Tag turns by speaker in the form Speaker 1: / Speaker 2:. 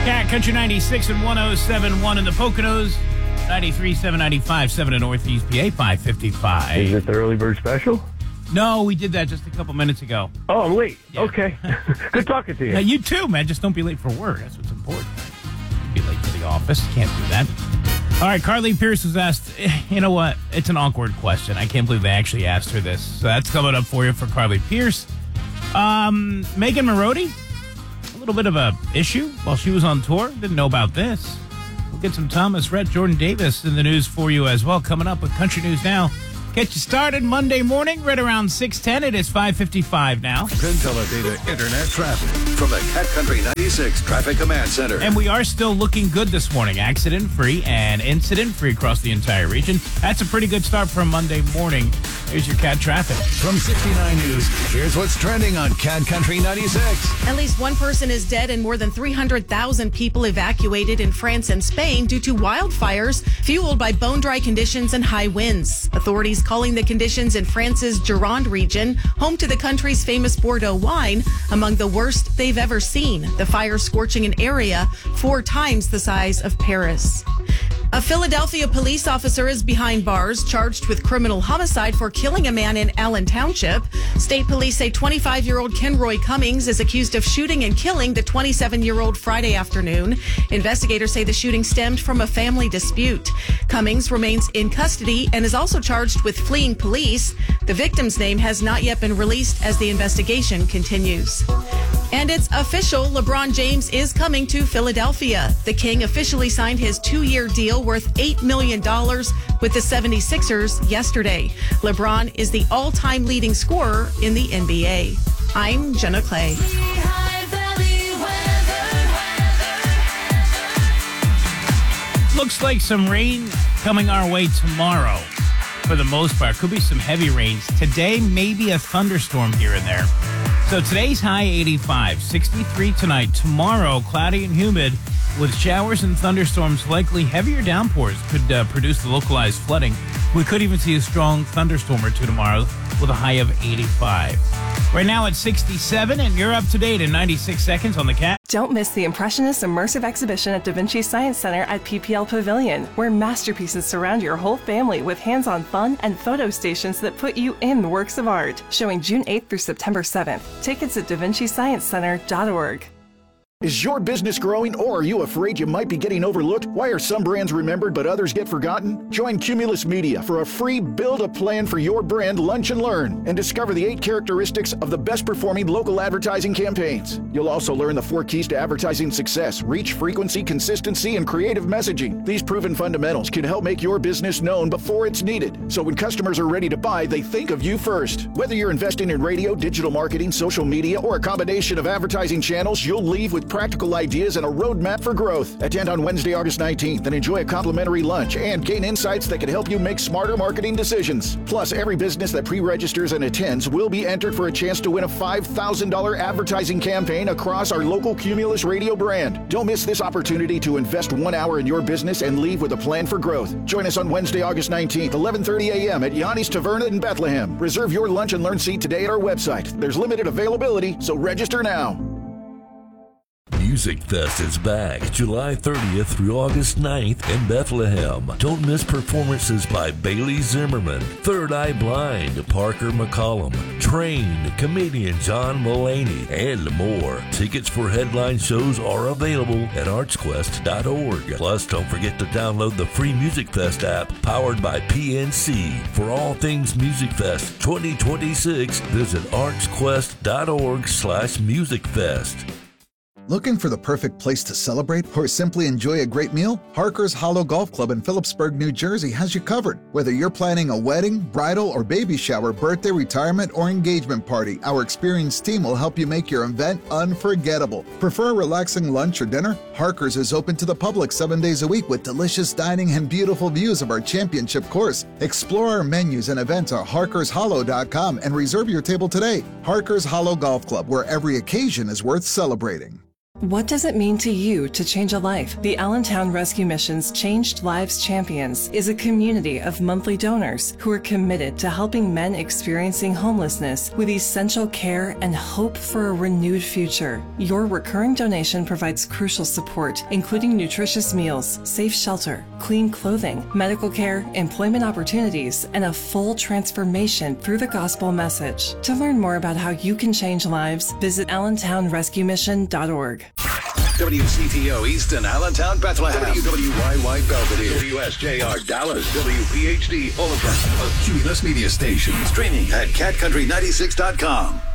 Speaker 1: Yeah, Country 96 and 107.1 in the Poconos, 93.7, 95.7 in Northeast PA, 555.
Speaker 2: Is it the early bird special?
Speaker 1: No, we did that just a couple minutes ago.
Speaker 2: Oh, I'm late.
Speaker 1: Yeah.
Speaker 2: Okay. Good talking to you.
Speaker 1: Yeah, you too, man. Just don't be late for work. That's what's important. Be late to the office. Can't do that. All right, Carly Pierce was asked, you know what? It's an awkward question. I can't believe they actually asked her this. So that's coming up for you for Carly Pierce. Megan Marody, a little bit of a issue while she was on tour. Didn't know about this. We'll get some Thomas Rhett, Jordan Davis in the news for you as well. Coming up with Country News Now. Get you started Monday morning, right around 6:10. It is 5:55 now.
Speaker 3: Teledata Internet traffic from the Cat Country 96 Traffic Command Center.
Speaker 1: And we are still looking good this morning. Accident-free and incident-free across the entire region. That's a pretty good start for a Monday morning. Here's your Cat traffic.
Speaker 3: From 69 News, here's what's trending on Cat Country 96.
Speaker 4: At least one person is dead and more than 300,000 people evacuated in France and Spain due to wildfires fueled by bone-dry conditions and high winds. Authorities calling the conditions in France's Gironde region, home to the country's famous Bordeaux wine, among the worst they've ever seen. The fire scorching an area 4 times the size of Paris. A Philadelphia police officer is behind bars, charged with criminal homicide for killing a man in Allen Township. State police say 25-year-old Kenroy Cummings is accused of shooting and killing the 27-year-old Friday afternoon. Investigators say the shooting stemmed from a family dispute. Cummings remains in custody and is also charged with fleeing police. The victim's name has not yet been released as the investigation continues. And it's official, LeBron James is coming to Philadelphia. The King officially signed his 2-year deal worth $8 million with the 76ers yesterday. LeBron is the all-time leading scorer in the NBA. I'm Jenna Clay.
Speaker 1: Looks like some rain coming our way tomorrow for the most part. Could be some heavy rains. Today, maybe a thunderstorm here and there. So today's high 85, 63 tonight. Tomorrow, cloudy and humid with showers and thunderstorms, likely heavier downpours could produce the localized flooding. We could even see a strong thunderstorm or two tomorrow with a high of 85. Right now it's 67, and you're up to date in 96 seconds on the Cat.
Speaker 5: Don't miss the Impressionist Immersive Exhibition at Da Vinci Science Center at PPL Pavilion, where masterpieces surround your whole family with hands-on fun and photo stations that put you in the works of art. Showing June 8th through September 7th. Tickets at davinciciencecenter.org.
Speaker 6: Is your business growing, or are you afraid you might be getting overlooked? Why are some brands remembered but others get forgotten? Join Cumulus Media for a free Build a Plan for Your Brand Lunch and Learn and discover the 8 characteristics of the best performing local advertising campaigns. You'll also learn the 4 keys to advertising success: reach, frequency, consistency, and creative messaging. These proven fundamentals can help make your business known before it's needed, so when customers are ready to buy, they think of you first. Whether you're investing in radio, digital marketing, social media, or a combination of advertising channels, you'll leave with practical ideas and a roadmap for growth. Attend on Wednesday, August 19th and enjoy a complimentary lunch and gain insights that can help you make smarter marketing decisions. Plus, every business that pre-registers and attends will be entered for a chance to win a $5,000 advertising campaign across our local Cumulus radio brand. Don't miss this opportunity to invest 1 hour in your business and leave with a plan for growth. Join us on Wednesday, August 19th, 11:30 a.m. at Yanni's Taverna in Bethlehem. Reserve your lunch and learn seat today at our website. There's limited availability, so register now.
Speaker 7: Music Fest is back July 30th through August 9th in Bethlehem. Don't miss performances by Bailey Zimmerman, Third Eye Blind, Parker McCollum, Train, comedian John Mulaney, and more. Tickets for headline shows are available at artsquest.org. Plus, don't forget to download the free Music Fest app powered by PNC. For all things Music Fest 2026, visit artsquest.org/musicfest.
Speaker 8: Looking for the perfect place to celebrate or simply enjoy a great meal? Harker's Hollow Golf Club in Phillipsburg, New Jersey has you covered. Whether you're planning a wedding, bridal, or baby shower, birthday, retirement, or engagement party, our experienced team will help you make your event unforgettable. Prefer a relaxing lunch or dinner? Harker's is open to the public 7 days a week with delicious dining and beautiful views of our championship course. Explore our menus and events at harkershollow.com and reserve your table today. Harker's Hollow Golf Club, where every occasion is worth celebrating.
Speaker 5: What does it mean to you to change a life? The Allentown Rescue Mission's Changed Lives Champions is a community of monthly donors who are committed to helping men experiencing homelessness with essential care and hope for a renewed future. Your recurring donation provides crucial support, including nutritious meals, safe shelter, clean clothing, medical care, employment opportunities, and a full transformation through the gospel message. To learn more about how you can change lives, visit AllentownRescueMission.org.
Speaker 3: WCTO Easton, Allentown, Bethlehem. WYY Belvedere. WSJR Dallas. WPHD Olaplex. A Cumulus Media Station. Streaming at catcountry96.com.